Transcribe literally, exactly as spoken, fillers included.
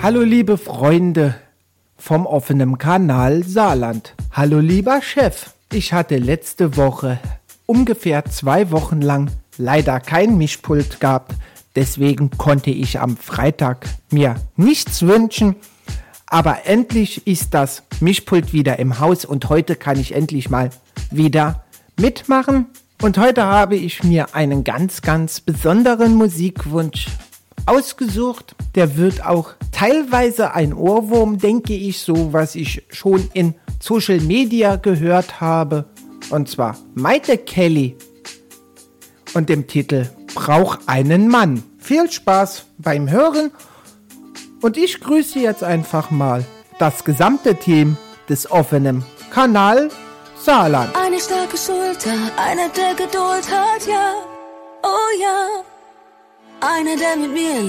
Hallo liebe Freunde vom offenen Kanal Saarland. Hallo lieber Chef. Ich hatte letzte Woche ungefähr zwei Wochen lang leider kein Mischpult gehabt. Deswegen konnte ich am Freitag mir nichts wünschen. Aber endlich ist das Mischpult wieder im Haus und heute kann ich endlich mal wieder mitmachen. Und heute habe ich mir einen ganz, ganz besonderen Musikwunsch ausgesucht. Der wird auch teilweise ein Ohrwurm, denke ich, so was ich schon in Social Media gehört habe. Und zwar Maite Kelly und dem Titel Brauch einen Mann. Viel Spaß beim Hören und ich grüße jetzt einfach mal das gesamte Team des offenen Kanal Saarland. Eine starke Schulter, einer der Geduld hat, ja, oh ja. Einer, der mit mir